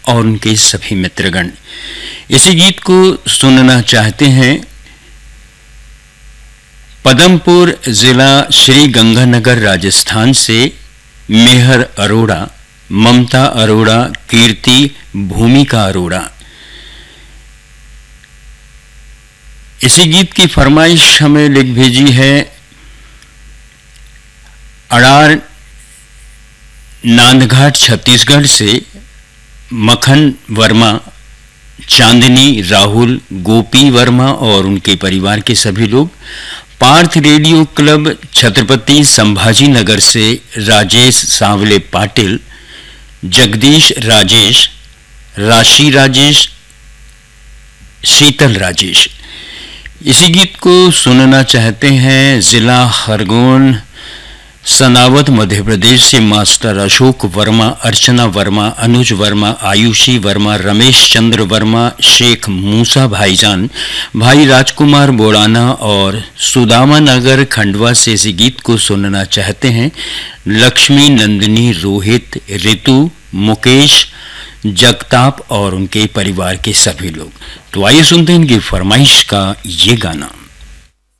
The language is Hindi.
और उनके सभी मित्रगण। इसी गीत को सुनना चाहते हैं पदमपुर जिला श्री गंगानगर राजस्थान से मेहर अरोड़ा, ममता अरोड़ा, कीर्ति, भूमिका अरोड़ा। इसी गीत की फरमाइश हमें लिख भेजी है अड़ार नांदघाट छत्तीसगढ़ से मखन वर्मा, चांदनी, राहुल, गोपी वर्मा और उनके परिवार के सभी लोग। पार्थ रेडियो क्लब छत्रपति संभाजी नगर से राजेश सांवले पाटिल, जगदीश राजेश, राशि राजेश, शीतल राजेश। इसी गीत को सुनना चाहते हैं जिला खरगोन सनावद मध्य प्रदेश से मास्टर अशोक वर्मा, अर्चना वर्मा, अनुज वर्मा, आयुषी वर्मा, रमेश चंद्र वर्मा, शेख मूसा भाईजान, भाई राजकुमार बोड़ाना और सुदामा नगर खंडवा से इस गीत को सुनना चाहते हैं लक्ष्मी, नंदिनी, रोहित, ऋतु, मुकेश, जगताप और उनके परिवार के सभी लोग। तो आइए सुनते हैं इनकी फरमाइश का ये गाना।